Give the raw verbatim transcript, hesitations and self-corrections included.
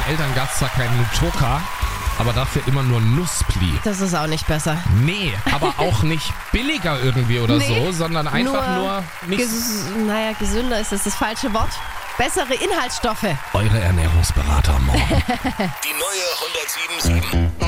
Eltern gab es zwar keinen Nutoka, aber dafür immer nur Nusspli. Das ist auch nicht besser. Nee, aber auch nicht billiger irgendwie oder Nee, so, sondern einfach nur, nur nicht ges- naja, gesünder ist das das falsche Wort. Bessere Inhaltsstoffe. eure Ernährungsberater morgen. Die neue hundertsieben Komma sieben.